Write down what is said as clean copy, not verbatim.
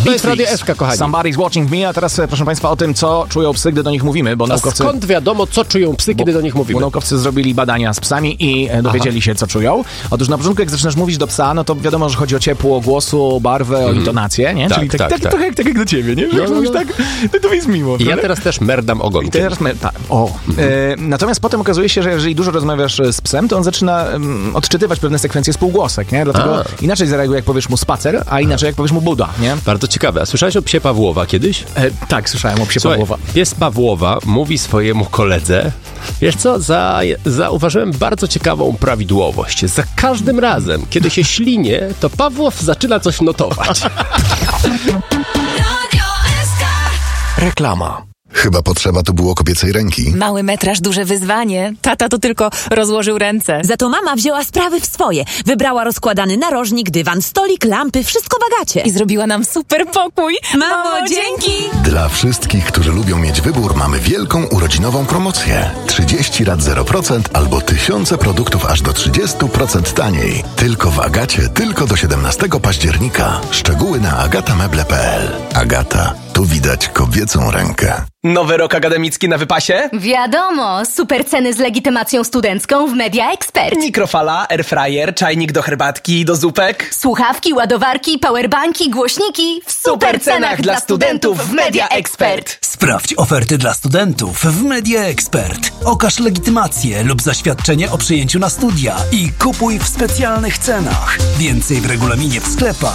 To jest Radio SK, kochani. Somebody's watching me, a teraz proszę Państwa o tym, co czują psy, gdy do nich mówimy, bo naukowcy... Skąd wiadomo, co czują psy, kiedy do nich mówimy? Bo naukowcy zrobili badania z psami i dowiedzieli się, co czują. Otóż na początku, jak zaczynasz mówić do psa, no to wiadomo, że chodzi o ciepło głosu, barwę, o intonację, nie? Tak, Czyli tak. trochę jak do ciebie, nie? Jak mówisz tak, to jest miło. I ja teraz też merdam ogonkiem. Natomiast potem okazuje się, że jeżeli dużo rozmawiasz z psem, to on zaczyna odczytywać pewne sekwencje spółgłosek, nie? Dlatego inaczej zareaguje, jak powiesz mu spacer, a inaczej, jak powiesz mu Buda, nie? Bardzo ciekawe. A słyszałeś o psie Pawłowa kiedyś? Tak, słyszałem o psie Słuchaj, Pawłowa. Pies Pawłowa mówi swojemu koledze, wiesz co, zauważyłem bardzo ciekawą prawidłowość. Za każdym razem, kiedy się ślinie, to Pawłow zaczyna coś notować. Reklama. Chyba potrzeba tu było kobiecej ręki. Mały metraż, duże wyzwanie. Tata to tylko rozłożył ręce. Za to mama wzięła sprawy w swoje. Wybrała rozkładany narożnik, dywan, stolik, lampy, wszystko w Agacie. I zrobiła nam super pokój. Mamo, dzięki! Dla wszystkich, którzy lubią mieć wybór, mamy wielką urodzinową promocję. 30 rat 0% albo tysiące produktów aż do 30% taniej. Tylko w Agacie, tylko do 17 października. Szczegóły na agatameble.pl. Agata, tu widać kobiecą rękę. Nowy rok akademicki na wypasie? Wiadomo, super ceny z legitymacją studencką w Media Expert. Mikrofala, airfryer, czajnik do herbatki i do zupek. Słuchawki, ładowarki, powerbanki, głośniki w super cenach dla studentów w Media Expert. Sprawdź oferty dla studentów w Media Expert. Okaż legitymację lub zaświadczenie o przyjęciu na studia i kupuj w specjalnych cenach. Więcej w regulaminie w sklepach